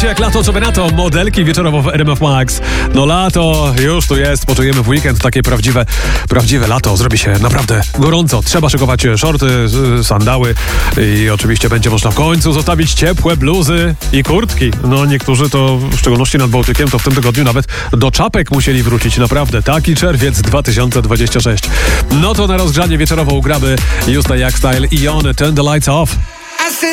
Wiecie jak lato, co by na to? Modelki wieczorowo w RMF Max. No lato już tu jest, poczujemy w weekend takie prawdziwe lato. Zrobi się naprawdę gorąco. Trzeba szykować shorty, sandały i oczywiście będzie można w końcu zostawić ciepłe bluzy i kurtki. No niektórzy to, w szczególności nad Bałtykiem, to w tym tygodniu nawet do czapek musieli wrócić. Naprawdę, taki czerwiec 2026. No to na rozgrzanie wieczorowo ugramy Just Like Style i On Turn the Lights Off.